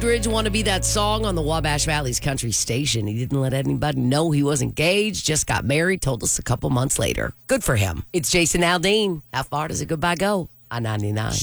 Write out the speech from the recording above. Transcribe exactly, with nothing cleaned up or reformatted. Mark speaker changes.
Speaker 1: Eldridge want to be that song on the Wabash Valley's country station. He didn't let anybody know he was engaged, just got married, told us a couple months later. Good for him. It's Jason Aldean. How far does a goodbye go? On ninety-nine.